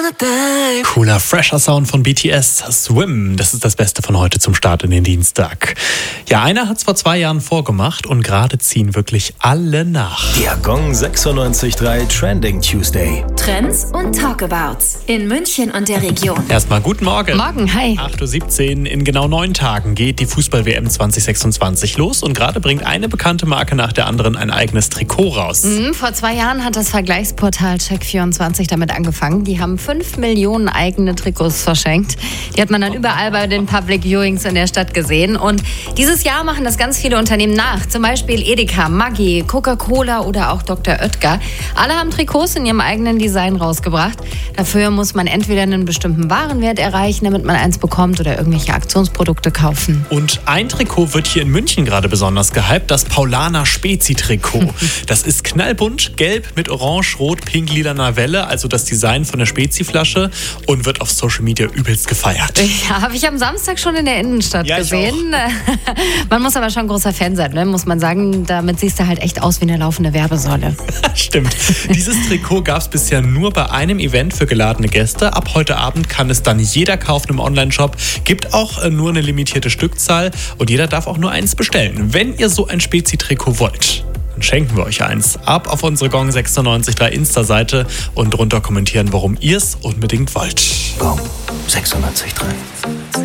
Cooler, fresher Sound von BTS, Swim. Das ist das Beste von heute zum Start in den Dienstag. Ja, einer hat's vor 2 Jahren vorgemacht und gerade ziehen wirklich alle nach. Der Gong 96.3 Trending Tuesday. Trends und Talkabouts in München und der Region. Erstmal guten Morgen. Morgen, hi. 8.17 Uhr, in genau 9 Tagen geht die Fußball-WM 2026 los und gerade bringt eine bekannte Marke nach der anderen ein eigenes Trikot raus. Vor 2 Jahren hat das Vergleichsportal Check24 damit angefangen. Die haben 5 Millionen eigene Trikots verschenkt. Die hat man dann überall bei den Public Viewings in der Stadt gesehen. Und dieses Jahr machen das ganz viele Unternehmen nach. Zum Beispiel Edeka, Maggi, Coca-Cola oder auch Dr. Oetker. Alle haben Trikots in ihrem eigenen Design rausgebracht. Dafür muss man entweder einen bestimmten Warenwert erreichen, damit man eins bekommt, oder irgendwelche Aktionsprodukte kaufen. Und ein Trikot wird hier in München gerade besonders gehypt, das Paulaner Spezi-Trikot. Das ist knallbunt, gelb mit orange, rot, pink, lilaner Welle, also das Design von der Spezi-Flasche, und wird auf Social Media übelst gefeiert. Ja, habe ich am Samstag schon in der Innenstadt gesehen. Man muss aber schon ein großer Fan sein, ne? Muss man sagen. Damit siehst du halt echt aus wie eine laufende Werbesäule. Stimmt. Dieses Trikot gab es bisher nur bei einem Event für geladene Gäste. Ab heute Abend kann es dann jeder kaufen im Onlineshop. Gibt auch nur eine limitierte Stückzahl und jeder darf auch nur eins bestellen. Wenn ihr so ein Spezi-Trikot wollt, dann schenken wir euch eins. Ab auf unsere Gong 96.3 Insta-Seite und drunter kommentieren, warum ihr es unbedingt wollt. Gong 96.3.